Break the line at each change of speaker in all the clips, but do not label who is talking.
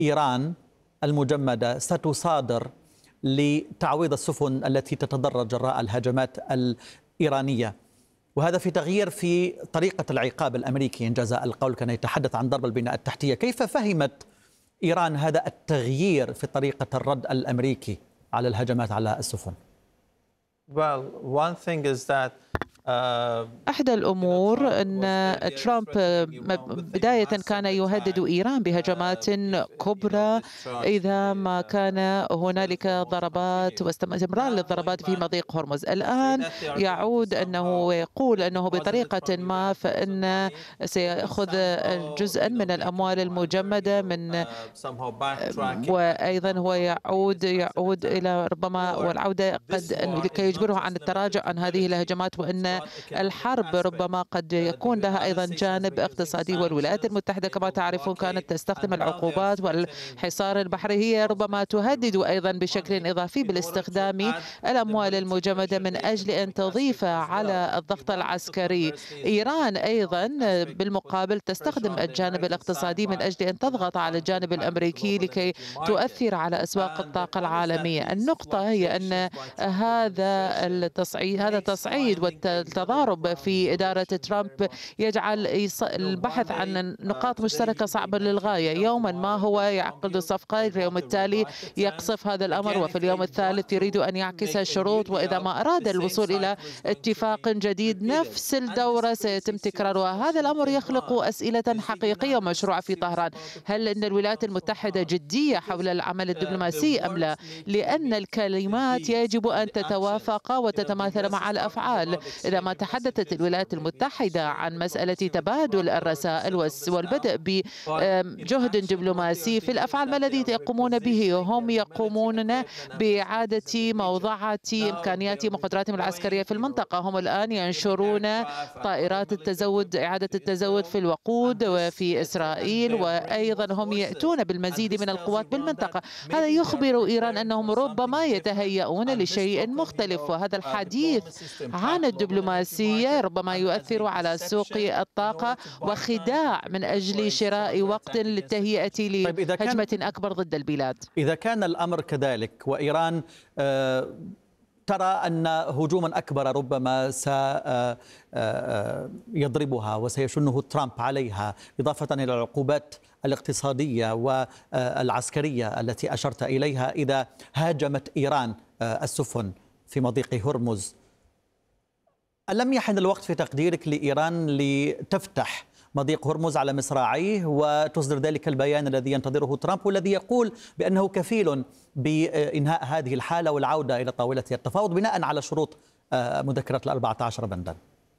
إيران المجمدة ستصادر لتعويض السفن التي تتضرر جراء الهجمات الإيرانية، وهذا في تغيير في طريقة العقاب الأمريكي. إنجاز القول كان يتحدث عن ضرب البناء التحتية. كيف فهمت إيران هذا التغيير في طريقة الرد الأمريكي على الهجمات على السفن؟
أحدى الأمور أن ترامب بداية كان يهدد إيران بهجمات كبرى إذا ما كان هنالك ضربات واستمرار للضربات في مضيق هرمز. الآن يعود أنه يقول أنه بطريقة ما فإن سيأخذ جزءا من الأموال المجمدة من، وأيضا هو يعود إلى ربما والعودة قد لكي يجبره عن التراجع عن هذه الهجمات، وأن الحرب ربما قد يكون لها أيضا جانب اقتصادي. والولايات المتحدة كما تعرفون كانت تستخدم العقوبات والحصار البحري، هي ربما تهدد أيضا بشكل إضافي بالاستخدام الأموال المجمدة من أجل أن تضيف على الضغط العسكري. إيران أيضا بالمقابل تستخدم الجانب الاقتصادي من أجل أن تضغط على الجانب الأمريكي لكي تؤثر على أسواق الطاقة العالمية. النقطة هي أن هذا التصعيد والتضارب في إدارة ترامب يجعل البحث عن نقاط مشتركة صعبة للغاية. يوما ما هو يعقد صفقة، اليوم التالي يقصف هذا الأمر، وفي اليوم الثالث يريد أن يعكس الشروط، وإذا ما أراد الوصول إلى اتفاق جديد نفس الدورة سيتم تكرارها. هذا الأمر يخلق أسئلة حقيقية ومشروعة في طهران. هل أن الولايات المتحدة جدية حول العمل الدبلوماسي أم لا؟ لأن الكلمات يجب أن تتوافق وتتماثل مع الأفعال. إذا ما تحدثت الولايات المتحدة عن مسألة تبادل الرسائل والبدء بجهد دبلوماسي، في الأفعال ما الذي يقومون به؟ هم يقومون بإعادة موضعة إمكانياتهم وقدراتهم العسكرية في المنطقة. هم الآن ينشرون طائرات التزود، إعادة التزود في الوقود وفي إسرائيل، وأيضا هم يأتون بالمزيد من القوات بالمنطقة. هذا يخبر إيران أنهم ربما يتهيئون لشيء مختلف، وهذا الحديث عن الدبلوماسية ربما يؤثر على سوق الطاقة وخداع من أجل شراء وقت للتهيئة لهجمة أكبر ضد البلاد.
إذا كان الأمر كذلك وإيران ترى أن هجوما أكبر ربما سيضربها وسيشنه ترامب عليها، إضافة إلى العقوبات الاقتصادية والعسكرية التي أشرت إليها إذا هاجمت إيران السفن في مضيق هرمز، ألم يحن الوقت في تقديرك لإيران لتفتح مضيق هرمز على مصراعيه وتصدر ذلك البيان الذي ينتظره ترامب، والذي يقول بأنه كفيل بإنهاء هذه الحالة والعودة إلى طاولة التفاوض بناء على شروط مذكرة 14 بندا؟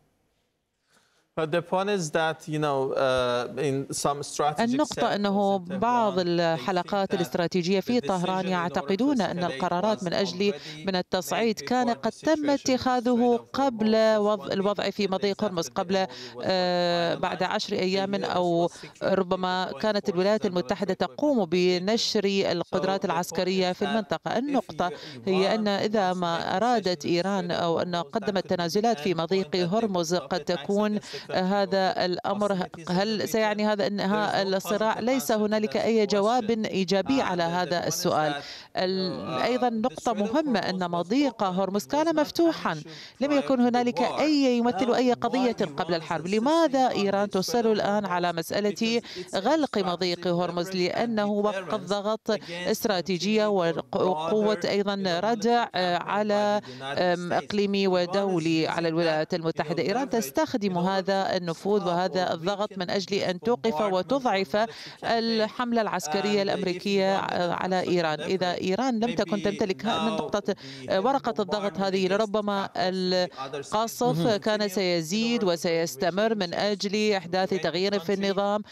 النقطة أنه بعض الحلقات الاستراتيجية في طهران يعتقدون أن القرارات من التصعيد كان قد تم اتخاذه قبل الوضع في مضيق هرمز، قبل بعد 10 أيام، أو ربما كانت الولايات المتحدة تقوم بنشر القدرات العسكرية في المنطقة. النقطة هي أن إذا ما أرادت إيران أو أن قدمت تنازلات في مضيق هرمز قد تكون هذا الأمر، هل سيعني هذا انهاء الصراع؟ ليس هنالك أي جواب إيجابي على هذا السؤال. أيضا نقطة مهمة أن مضيق هرمز كان مفتوحا، لم يكن هنالك يمثل أي قضية قبل الحرب. لماذا إيران تصر الآن على مسألة غلق مضيق هرمز؟ لأنه وقت ضغط استراتيجية وقوة أيضا ردع على إقليمي ودولي على الولايات المتحدة. إيران تستخدم هذا النفوذ وهذا الضغط من أجل أن توقف وتضعف الحملة العسكرية الأمريكية على إيران. إذا إيران لم تكن تمتلك من نقطة ورقة الضغط هذه لربما القصف كان سيزيد وسيستمر من أجل إحداث تغيير في النظام،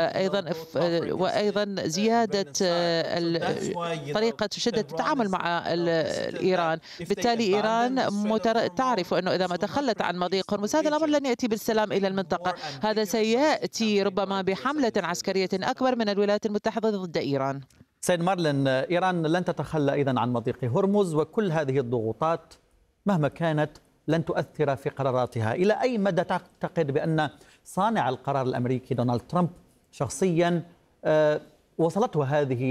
وأيضا زيادة طريقة شدة التعامل مع إيران. بالتالي إيران تعرف أنه إذا ما تخلت عن مضيق هرمز هذا الأمر لن يأتي بالسلام إلى المنطقة، هذا سيأتي ربما بحملة عسكرية أكبر من الولايات المتحدة ضد إيران.
سيد مارلين، إيران لن تتخلى إذن عن مضيق هرمز، وكل هذه الضغوطات مهما كانت لن تؤثر في قراراتها. إلى أي مدى تعتقد بأن صانع القرار الأمريكي دونالد ترامب شخصيا وصلته هذه